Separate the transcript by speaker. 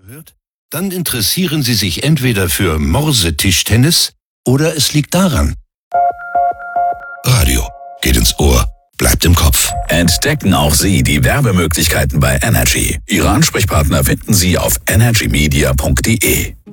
Speaker 1: hört, dann interessieren Sie sich entweder für Morse-Tischtennis oder es liegt daran. Radio geht ins Ohr, bleibt im Kopf.
Speaker 2: Entdecken auch Sie die Werbemöglichkeiten bei Energy. Ihre Ansprechpartner finden Sie auf energymedia.de.